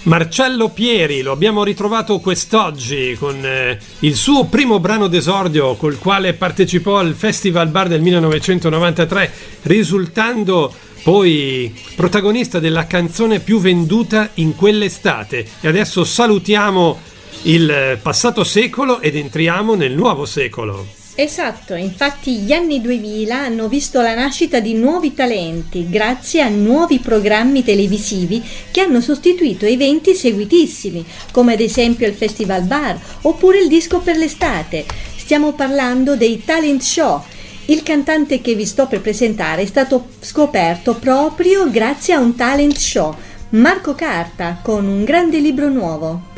Marcello Pieri lo abbiamo ritrovato quest'oggi con il suo primo brano d'esordio col quale partecipò al Festival Bar del 1993, risultando poi protagonista della canzone più venduta in quell'estate. E adesso salutiamo il passato secolo ed entriamo nel nuovo secolo. Esatto, infatti gli anni 2000 hanno visto la nascita di nuovi talenti grazie a nuovi programmi televisivi che hanno sostituito eventi seguitissimi, come ad esempio il Festival Bar oppure il Disco per l'estate. Stiamo parlando dei talent show. Il cantante che vi sto per presentare è stato scoperto proprio grazie a un talent show, Marco Carta, con un grande libro nuovo.